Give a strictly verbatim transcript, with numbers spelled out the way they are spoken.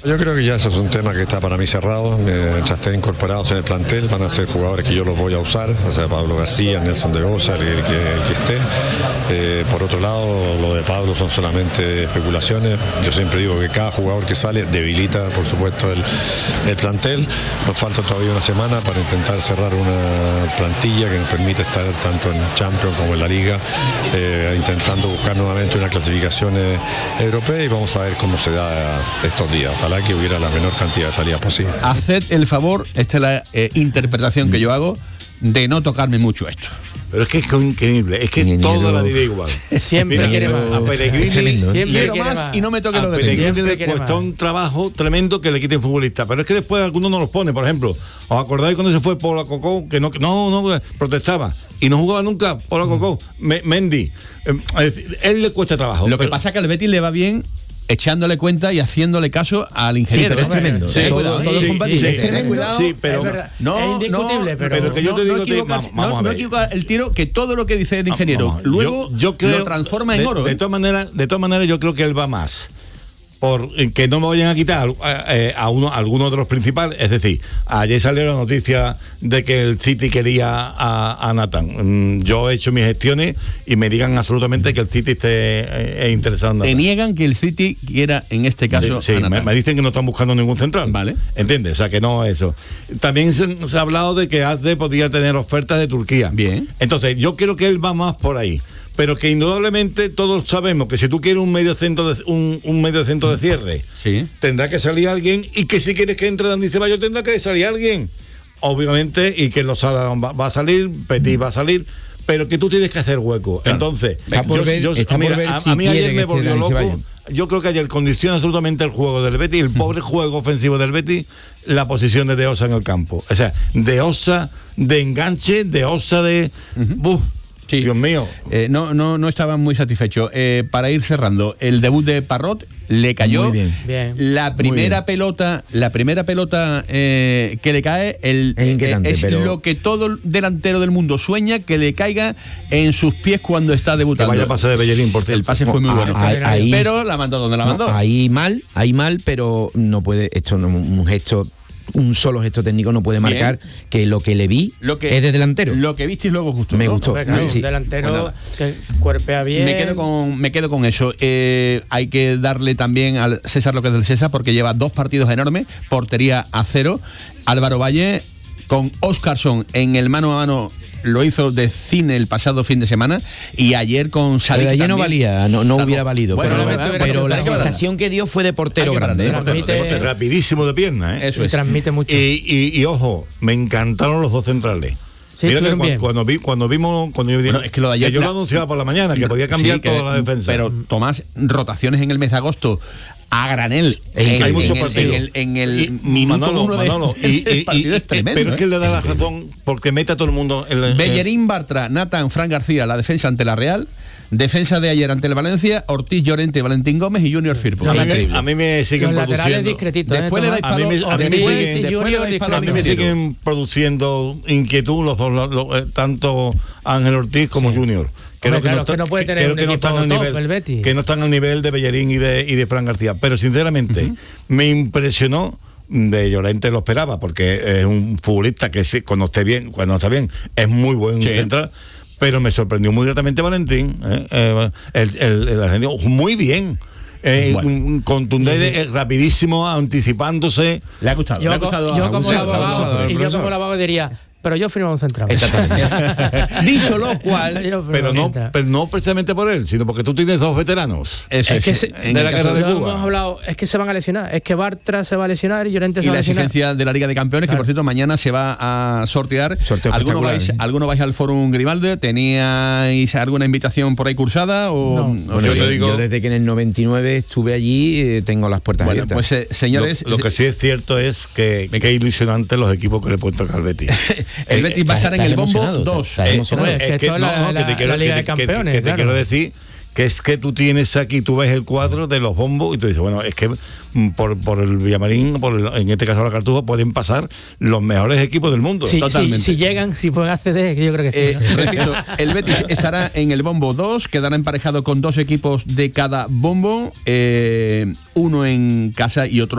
Yo creo que ya eso es un tema que está para mí cerrado. Mientras estén incorporados en el plantel, van a ser jugadores que yo los voy a usar, o sea, Pablo García, Nelson de Osa, el, el, que, el que esté. Eh, por otro lado, lo de Pablo son solamente especulaciones. Yo siempre digo que cada jugador que sale debilita, por supuesto, el, el plantel. Nos falta todavía una semana para intentar cerrar una plantilla que nos permite estar tanto en Champions como en la Liga, eh, intentando buscar nuevamente una clasificación eh, europea, y vamos a ver cómo se da estos días. Ojalá que hubiera la menor cantidad de salidas posible. Haced el favor, esta es la eh, interpretación que yo hago, de no tocarme mucho esto. Pero es que es increíble, es que Ingeniero. Toda la vida igual. Siempre Mira, quiere más. A Pellegrini siempre quiero más, más y no me toque lo de Pellegrini le cuesta un trabajo tremendo que le quiten futbolistas, pero es que después algunos no los pone. Por ejemplo, ¿os acordáis cuando se fue Paula Cocó? Que no, no, no protestaba y no jugaba nunca Paula Cocó, Me, Mendy. Eh, él le cuesta trabajo. Lo que pasa es que al Betis le va bien echándole cuenta y haciéndole caso al ingeniero. Sí, pero es tremendo. Sí, cuidado, sí, sí, sí, es tremendo. Sí, pero es no, es indiscutible, no, pero, pero que yo te no, digo, no, te, vamos, vamos no, a ver. no equivoca el tiro, que todo lo que dice el ingeniero vamos, luego yo, yo creo, lo transforma en de, oro. De, ¿eh? todas maneras, de todas maneras, yo creo que él va más por que no me vayan a quitar eh, a uno, a alguno de los principales. Es decir, ayer salió la noticia de que el City quería a, a Nathan. Yo he hecho mis gestiones y me digan absolutamente que el City esté eh, interesado en Nathan. Te niegan que el City quiera, en este caso, sí, sí, me, me dicen que no están buscando ningún central. Vale. ¿Entiendes? O sea, que no eso. También se, se ha hablado de que Azde podría tener ofertas de Turquía. Bien. Entonces, yo creo que él va más por ahí. Pero que indudablemente todos sabemos que si tú quieres un medio centro de, un, un medio centro de cierre, sí, tendrá que salir alguien, y que si quieres que entre Dani Ceballos tendrá que salir alguien, obviamente, y que Lozada va, va a salir, Petit va a salir, pero que tú tienes que hacer hueco. Claro. Entonces, yo, ver, yo, mira, a, si a mí ayer me volvió loco. Ceballos. Yo creo que ayer condiciona absolutamente el juego del Betis, el pobre juego ofensivo del Betis, la posición de De Osa en el campo. O sea, De Osa de enganche, De Osa de... Uh-huh. Uf, sí. Dios mío. Eh, no, no, no estaba muy satisfecho. Eh, para ir cerrando, el debut de Parrot le cayó. Muy bien. Bien. La primera bien. pelota, la primera pelota eh, que le cae, el, es, eh, es pero... lo que todo delantero del mundo sueña, que le caiga en sus pies cuando está debutando. Que vaya pase de Bellerín, por cierto. El pase fue muy bueno. Ahí, ahí, pero la mandó donde la mandó. No, ahí mal, ahí mal, pero no puede, esto no, un gesto. Un solo gesto técnico no puede marcar bien. Que lo que le vi lo que, es de delantero. Lo que visteis luego gustó. Me ¿no? gustó. Hombre, claro, sí. Un delantero pues que cuerpea bien. Me quedo con, me quedo con eso. Eh, hay que darle también al César lo que es del César, porque lleva dos partidos enormes, portería a cero. Álvaro Valle con Óscarson en el mano a mano. Lo hizo de cine el pasado fin de semana, y ayer con Sadik. Ayer no valía, no, no hubiera valido. Bueno, pero verdad, pero la sensación que dio fue de portero grande. ¿eh? Transmite, rapidísimo de pierna, ¿eh? Eso es. Transmite mucho. Y, y, y ojo, me encantaron los dos centrales. Sí, Mira que cuando, cuando, vi, cuando vimos, cuando yo, bueno, es que lo de ayer, que yo lo anunciaba por la mañana, que podía cambiar sí, que, toda la defensa. Pero Tomás, rotaciones en el mes de agosto a granel, en, hay muchos partidos. En el, en el, en el minuto Manolo, uno de, Manolo, y, y, partido y, es tremendo. Pero es que él le da la razón porque mete a todo el mundo. En el, Bellerín, Bartra, Nathan, Fran García, la defensa ante la Real. Defensa de ayer ante el Valencia, Ortiz, Llorente, Valentín Gómez y Junior Firpo. A mí, me, a mí me siguen los produciendo. Después le dais palo, a mí me, a mí me siguen, Junior, a mí me siguen produciendo inquietud los dos, los, los, tanto Ángel Ortiz como sí. Junior. Creo que, claro, no, que no puede tener creo un que no están al top, nivel, el Betis. que no están al nivel de Bellerín y de y de Fran García. Pero sinceramente uh-huh. me impresionó. De Llorente lo esperaba, porque es un futbolista que sí, cuando esté bien, cuando está bien, es muy buen sí. central. Pero me sorprendió muy gratamente Valentín, ¿eh? eh, el, el, el argentino, muy bien. Eh, bueno. un contundente, eh, rapidísimo, anticipándose. Le ha gustado. Yo, le ha gustado, yo ha como gustado, abogado, gustado, y yo como el abogado diría, pero yo firmo un central. Exactamente. Dicho lo cual, pero no, pero no precisamente por él, sino porque tú tienes dos veteranos. Eso es que es, se, de la guerra de Cuba. Hemos hablado, es que se van a lesionar, es que Bartra se va a lesionar y Llorente se y va a lesionar. Y la exigencia de la Liga de Campeones, claro. Que por cierto mañana se va a sortear. ¿Alguno vais, ¿eh? ¿Alguno vais al Fórum Grimaldi? ¿Teníais alguna invitación por ahí cursada? O, no. o bueno, yo, digo, yo desde que en el noventa y nueve estuve allí eh, tengo las puertas bueno, abiertas. Pues eh, señores, lo, lo que sí es cierto es que qué ilusionante los equipos que le he puesto al Betis. El Betis va a estar en el bombo dos. Eh, es que, que, no, no, que te quiero, que, que, que, que te claro. quiero decir que es que tú tienes aquí, tú ves el cuadro de los bombos y tú dices, bueno, es que por, por el Villamarín, por el, en este caso la Cartuja, pueden pasar los mejores equipos del mundo. Sí, sí, si llegan, si pueden acceder, yo creo que sí. Eh, repito, el Betis estará en el bombo dos, quedará emparejado con dos equipos de cada bombo, eh, uno en casa y otro